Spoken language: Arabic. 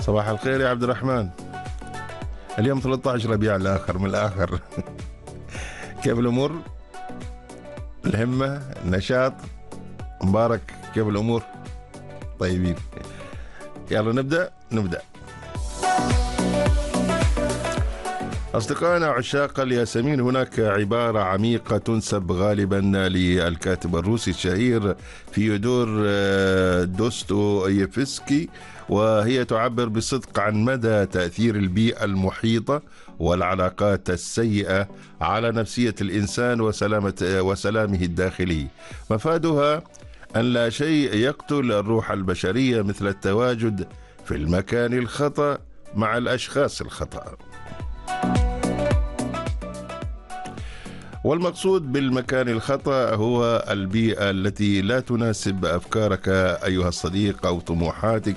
صباح الخير يا عبد الرحمن. اليوم 13 ربيع الآخر من الآخر. كيف الأمور؟ الهمة، النشاط، مبارك، كيف الأمور؟ طيبين. يلا نبدأ. أصدقائنا عشاق الياسمين، هناك عبارة عميقة تنسب غالبا للكاتب الروسي الشهير فيودور دوستويفسكي، وهي تعبر بصدق عن مدى تأثير البيئة المحيطة والعلاقات السيئة على نفسية الإنسان وسلامه الداخلي. مفادها أن لا شيء يقتل الروح البشرية مثل التواجد في المكان الخطأ مع الأشخاص الخطأ. والمقصود بالمكان الخطأ هو البيئة التي لا تناسب أفكارك أيها الصديق أو طموحاتك